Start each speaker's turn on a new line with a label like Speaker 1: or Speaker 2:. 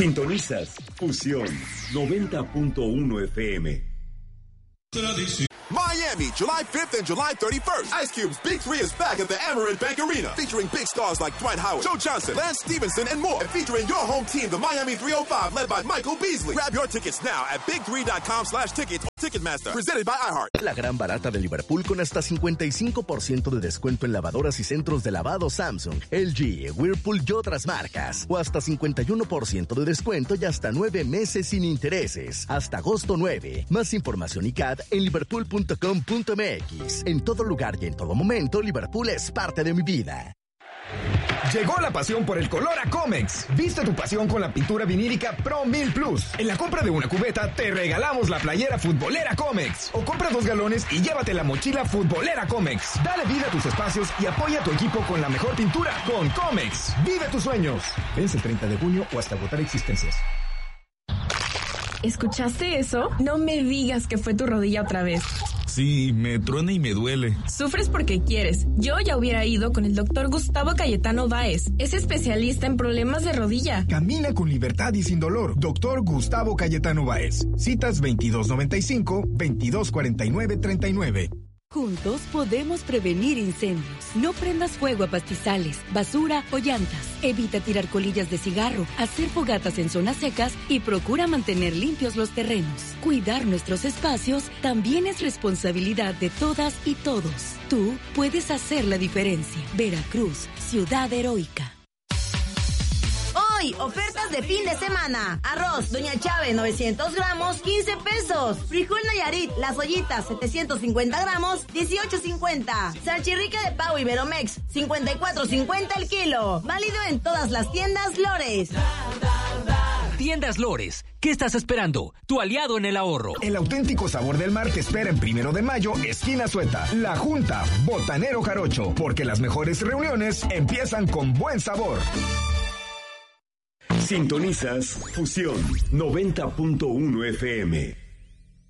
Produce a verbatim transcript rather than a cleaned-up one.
Speaker 1: Sintonizas Fusión noventa punto uno F M.
Speaker 2: Miami, July fifth and July thirty-first. Ice Cube's Big Three is back at the Amerant Bank Arena, featuring big stars like Dwight Howard, Joe Johnson, Lance Stevenson, and more. And featuring your home team, the Miami three oh five, led by Michael Beasley. Grab your tickets now at big three dot com slash tickets or Ticketmaster. Presented by iHeart.
Speaker 3: La gran barata de Liverpool con hasta cincuenta y cinco por ciento de descuento en lavadoras y centros de lavado Samsung, L G, Whirlpool y otras marcas. O hasta cincuenta y uno por ciento de descuento y hasta nueve meses sin intereses. Hasta agosto nueve. Más información y C A D en liverpool punto com punto m x. En todo lugar y en todo momento, Liverpool es parte de mi vida.
Speaker 4: Llegó la pasión por el color a Comex. Viste tu pasión con la pintura vinílica Pro mil Plus. En la compra de una cubeta te regalamos la playera futbolera Comex. O compra dos galones y llévate la mochila futbolera Comex. Dale vida a tus espacios y apoya a tu equipo con la mejor pintura con Comex. Vive tus sueños. Vence el treinta de junio o hasta agotar existencias.
Speaker 5: ¿Escuchaste eso? No me digas que fue tu rodilla otra vez.
Speaker 6: Sí, me truena y me duele.
Speaker 5: Sufres porque quieres. Yo ya hubiera ido con el doctor Gustavo Cayetano Báez. Es especialista en problemas de rodilla.
Speaker 4: Camina con libertad y sin dolor. Doctor Gustavo Cayetano Báez. Citas veintidós noventa y cinco, veintidós cuarenta y nueve, treinta y nueve.
Speaker 7: Juntos podemos prevenir incendios. No prendas fuego a pastizales, basura o llantas. Evita tirar colillas de cigarro, hacer fogatas en zonas secas y procura mantener limpios los terrenos. Cuidar nuestros espacios también es responsabilidad de todas y todos. Tú puedes hacer la diferencia. Veracruz, ciudad heroica.
Speaker 8: Hoy, ofertas de fin de semana. Arroz Doña Chávez, novecientos gramos, quince pesos. Frijol Nayarit, las ollitas, setecientos cincuenta gramos, dieciocho cincuenta. Salchirrica de pavo Iberomex, cincuenta y cuatro cincuenta el kilo. Válido en todas las tiendas Lores.
Speaker 9: Tiendas Lores. ¿Qué estás esperando? Tu aliado en el ahorro.
Speaker 4: El auténtico sabor del mar te espera en Primero de Mayo, esquina Sueta. La Junta, Botanero Jarocho. Porque las mejores reuniones empiezan con buen sabor.
Speaker 1: Sintonizas Fusión noventa punto uno F M.